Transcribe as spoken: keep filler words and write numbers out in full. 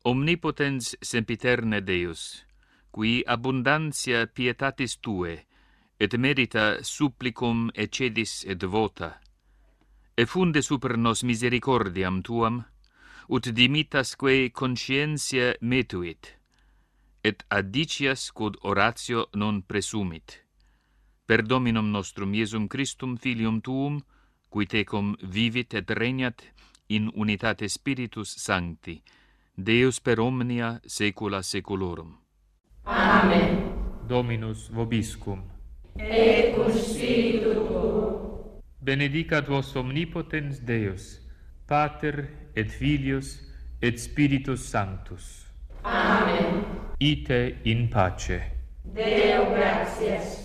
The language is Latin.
Omnipotens sempiterne Deus, qui abundantia pietatis Tue, et merita supplicum excedis et vota, effunde super nos misericordiam Tuam, ut dimitasque conscientia metuit, et adicias quod oratio non presumit. Per Dominum nostrum Iesum Christum Filium Tuum, qui tecum vivit et regnat in unitate Spiritus Sancti, Deus per omnia saecula saeculorum. Amen. Dominus vobiscum. Et cum spiritu tuo. Benedicat vos omnipotens Deus, Pater et Filius et Spiritus Sanctus. Amen. Ite in pace. Deo gratias.